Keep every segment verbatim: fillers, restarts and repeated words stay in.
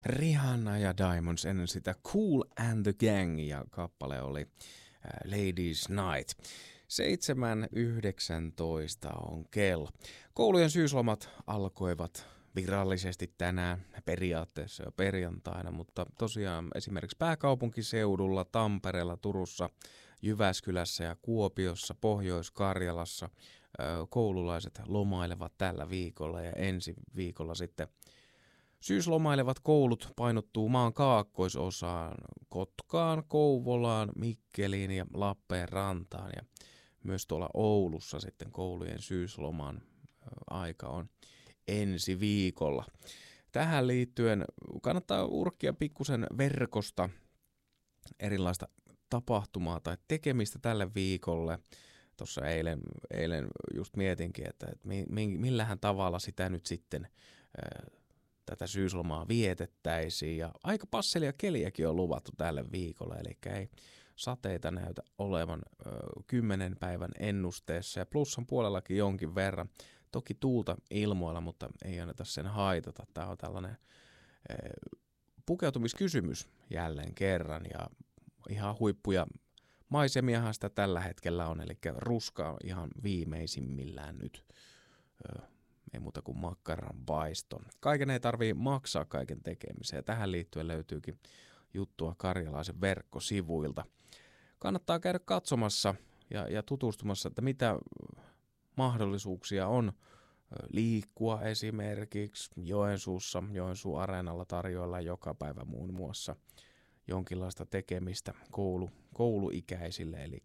Rihanna ja Diamonds, ennen sitä Kool and the Gang, ja kappale oli äh, Ladies Night. seitsemän yhdeksäntoista on kello. Koulujen syyslomat alkoivat virallisesti tänään, periaatteessa jo perjantaina, mutta tosiaan esimerkiksi pääkaupunkiseudulla, Tampereella, Turussa, Jyväskylässä ja Kuopiossa, Pohjois-Karjalassa äh, koululaiset lomailevat tällä viikolla, ja ensi viikolla sitten syyslomailevat koulut painottuu maan kaakkoisosaan, Kotkaan, Kouvolaan, Mikkeliin ja Lappeenrantaan, ja myös tuolla Oulussa sitten koulujen syysloman aika on ensi viikolla. Tähän liittyen kannattaa urkkia pikkusen verkosta erilaista tapahtumaa tai tekemistä tälle viikolle. Tuossa eilen, eilen just mietinkin, että, että millähän tavalla sitä nyt sitten tätä syyslomaa vietettäisiin, ja aika passelia keliäkin on luvattu tälle viikolle, eli ei sateita näytä olevan ö, kymmenen päivän ennusteessa, ja plussan puolellakin jonkin verran. Toki tuulta ilmoilla, mutta ei anneta sen haitata. Tämä on tällainen ö, pukeutumiskysymys jälleen kerran, ja ihan huippuja maisemiahan sitä tällä hetkellä on, eli ruska ihan viimeisimmillään nyt. Ö, Ei muuta kuin makkaran paisto. Kaiken ei tarvii maksaa kaiken tekemiseen. Tähän liittyen löytyykin juttua Karjalaisen verkkosivuilta. Kannattaa käydä katsomassa ja, ja tutustumassa, että mitä mahdollisuuksia on liikkua esimerkiksi Joensuussa. Joensuun Areenalla tarjoilla joka päivä muun muassa jonkinlaista tekemistä koulu, kouluikäisille. Eli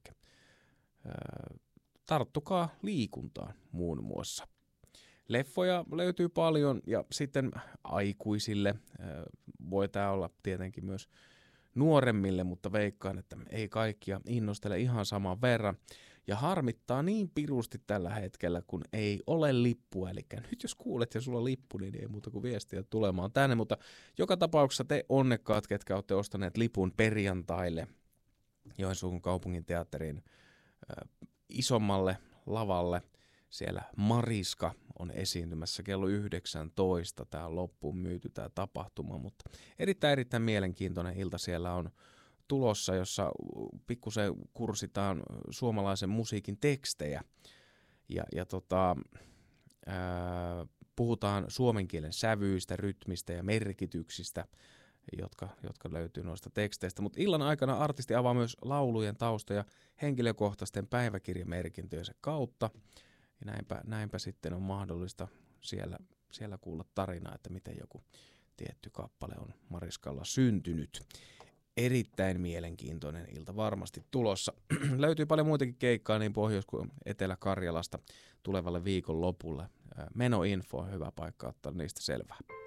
ää, tarttukaa liikuntaan muun muassa. Leffoja löytyy paljon, ja sitten aikuisille voi tämä olla tietenkin myös nuoremmille, mutta veikkaan, että ei kaikkia innostele ihan saman verran. Ja harmittaa niin pirusti tällä hetkellä, kun ei ole lippua. Eli nyt jos kuulet ja sulla on lippu, niin ei muuta kuin viestiä tulemaan tänne. Mutta joka tapauksessa te onnekkaat, ketkä olette ostaneet lipun perjantaille Joensuun kaupungin teatterin äh, isommalle lavalle. Siellä Mariska on esiintymässä kello yhdeksäntoista. Tämä on loppuun myyty tämä tapahtuma, mutta erittäin erittäin mielenkiintoinen ilta siellä on tulossa, jossa pikkusen kurssitaan suomalaisen musiikin tekstejä. Ja, ja tota, ää, puhutaan suomen kielen sävyistä, rytmistä ja merkityksistä, jotka, jotka löytyy noista teksteistä. Mutta illan aikana artisti avaa myös laulujen taustoja henkilökohtaisten päiväkirjamerkintöjensä kautta. Ja näinpä, näinpä sitten on mahdollista siellä, siellä kuulla tarinaa, että miten joku tietty kappale on Mariskalla syntynyt. Erittäin mielenkiintoinen ilta varmasti tulossa. Löytyy paljon muitakin keikkaa niin Pohjois- kuin Etelä-Karjalasta tulevalle viikon lopulle. Menoinfo on hyvä paikka ottaa niistä selvää.